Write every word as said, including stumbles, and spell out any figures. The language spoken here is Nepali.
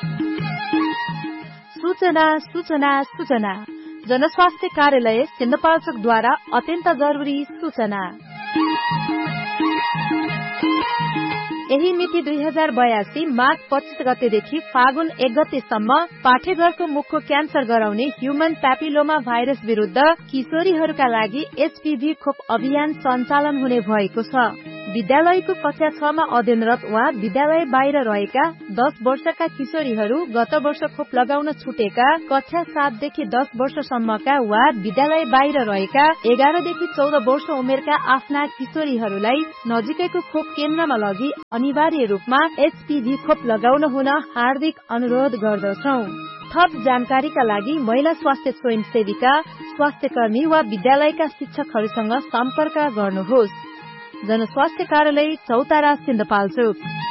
सूचना सूचना सूचना जनस्वास्थ्य कार्यालय सिन्धुपाल्चोकद्वारा अत्यन्त जरुरी सूचना। यही मिति दुई हजार बयासी माघ पच्चीस गतेदेखि फागुन एक गतेसम्म पाठेघरको मुखको क्यान्सर गराउने ह्युमन प्यापिलोमा भाइरस विरुद्ध किशोरीहरूका लागि एचपीभी खोप अभियान सञ्चालन हुने भएको छ। विद्यालयको कक्षा छमा अध्ययनरत वा विद्यालय बाहिर रहेका दस वर्षका किशोरीहरू गत वर्ष खोप लगाउन छुटेका कक्षा सातदेखि दस वर्षसम्मका वा विद्यालय बाहिर रहेका एघारदेखि चौध वर्ष उमेरका आफ्ना किशोरीहरूलाई नजिकैको खोप केन्द्रमा लगी अनिवार्य रूपमा एचपीभी खोप लगाउन हुन हार्दिक अनुरोध गर्दछौ। थप जानकारीका लागि महिला स्वास्थ्य स्वयंसेविका, स्वास्थ्य कर्मी वा विद्यालयका शिक्षकहरूसँग सम्पर्क गर्नुहोस्। जनस्वास्थ्य कार्यालय चौतारा सिन्धुपाल्चोक।